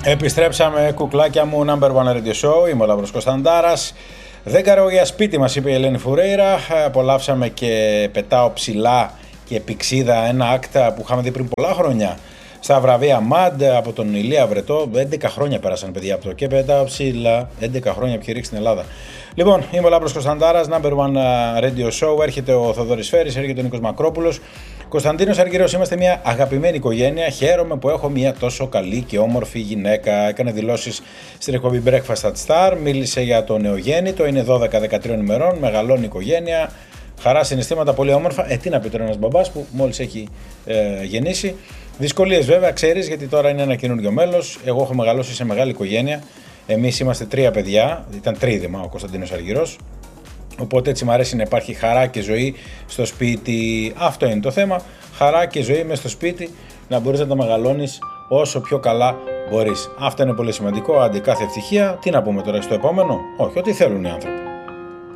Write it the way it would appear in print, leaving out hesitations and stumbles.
Επιστρέψαμε, κουκλάκια μου, number one radio show. Είμαι ο Λαύρος Κωνσταντάρας. Δεν καρώ για σπίτι μας, είπε η Ελένη Φουρέιρα. Απολαύσαμε και πετάω ψηλά και πηξίδα, ένα άκτα που είχαμε δει πριν πολλά χρόνια στα βραβεία MAD από τον Ηλία Βρετό. 11 χρόνια πέρασαν, παιδιά, από το και πετάω ψηλά. 11 χρόνια που έχει ρίξει στην Ελλάδα. Λοιπόν, είμαι ο Λαύρος Κωνσταντάρας, number one radio show. Έρχεται ο Θοδωρής Φέρης, έρχεται ο Νίκος Μακρόπουλος. Κωνσταντίνος Αργυρός, είμαστε μια αγαπημένη οικογένεια. Χαίρομαι που έχω μια τόσο καλή και όμορφη γυναίκα. Έκανε δηλώσεις στην εκπομπή Breakfast at Star. Μίλησε για το νεογέννητο. Είναι 12-13 ημερών. Μεγαλώνει οικογένεια. Χαρά, συναισθήματα, πολύ όμορφα. Τι να πει τώρα ένας μπαμπάς που μόλις έχει γεννήσει. Δυσκολίες βέβαια, ξέρεις, γιατί τώρα είναι ένα καινούργιο μέλος. Εγώ έχω μεγαλώσει σε μεγάλη οικογένεια. Εμείς είμαστε 3 παιδιά. Ήταν τρίδημα ο Κωνσταντίνος Αργυρός. Οπότε έτσι μου αρέσει να υπάρχει χαρά και ζωή στο σπίτι. Αυτό είναι το θέμα. Χαρά και ζωή μες στο σπίτι, να μπορείς να τα μεγαλώνεις όσο πιο καλά μπορείς. Αυτό είναι πολύ σημαντικό. Άντε, κάθε ευτυχία. Τι να πούμε τώρα στο επόμενο? Όχι, ό,τι θέλουν οι άνθρωποι.